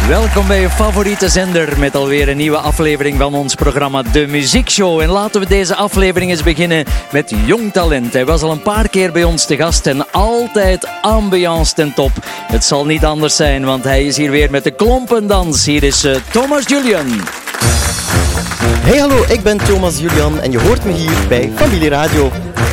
Welkom bij je favoriete zender met alweer een nieuwe aflevering van ons programma De Muziekshow. En laten we deze aflevering eens beginnen met Jong Talent. Hij was al een paar keer bij ons te gast en altijd ambiance ten top. Het zal niet anders zijn, want hij is hier weer met de klompendans. Hier is Thomas Julian. Hey hallo, ik ben Thomas Julian en je hoort me hier bij Familie Radio.